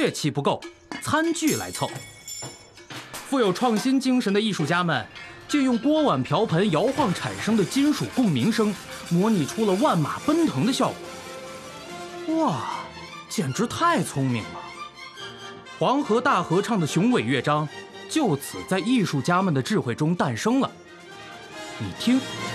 乐器不够，餐具来凑。富有创新精神的艺术家们，就用锅碗瓢盆摇晃产生的金属共鸣声，模拟出了万马奔腾的效果。哇，简直太聪明了！黄河大合唱的雄伟乐章，就此在艺术家们的智慧中诞生了。你听。